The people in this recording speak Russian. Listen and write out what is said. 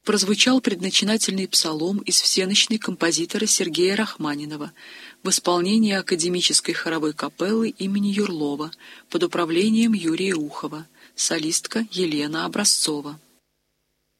прозвучал предначинательный псалом из всенощной композитора Сергея Рахманинова в исполнении Академической хоровой капеллы имени Юрлова под управлением Юрия Ухова, солистка Елена Образцова.